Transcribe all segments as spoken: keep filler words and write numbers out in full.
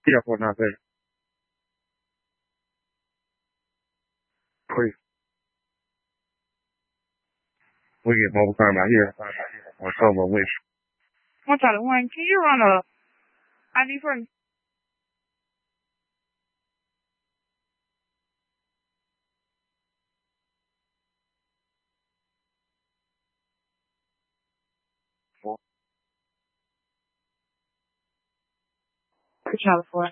Yeah, for not there. Please. We get mobile time out here. Or solo wish. One Charlie One, can you run a I D for me? Four. Two Charlie Four.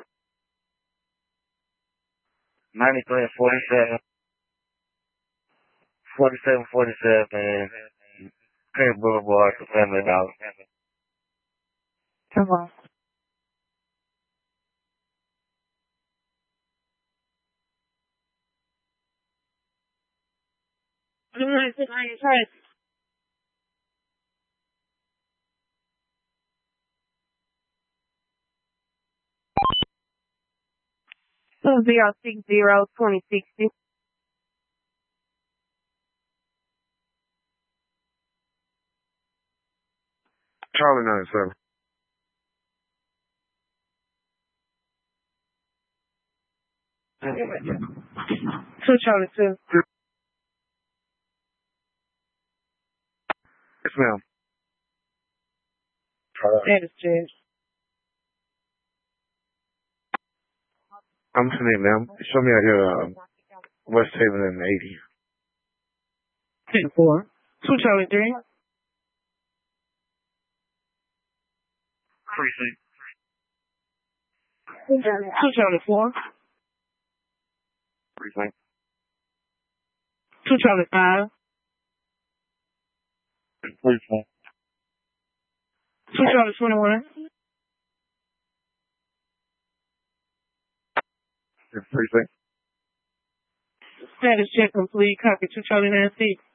ninety-three and forty-seven. forty-seven, forty-seven. Penn Boulevard to Family Dollar. Come on. I'm going to sit on your chest. Two zero six zero twenty sixty. Charlie ninety-seven. Two Charlie Two. Yes, ma'am. That is Judge. I'm listening, ma'am. Show me out here, uh, West Haven and eighty. Ten Four. Two Charlie Three. Precinct. Two Charlie Four. Precinct. Two Charlie Five. Precinct. Two Charlie Twenty One. Precinct. Status check complete. Copy. Two Charlie Nine Six.